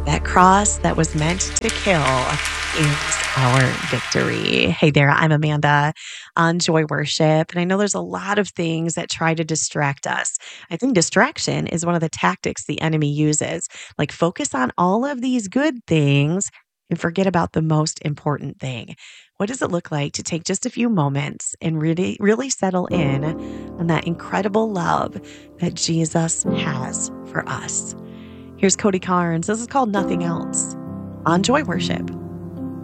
That cross that was meant to kill is our victory. Hey there, I'm Amanda on Joy Worship. And I know there's a lot of things that try to distract us. I think distraction is one of the tactics the enemy uses. Like, focus on all of these good things and forget about the most important thing. What does it look like to take just a few moments and really settle in on that incredible love that Jesus has for us? Here's Cody Carnes. This is called Nothing Else on Joy Worship.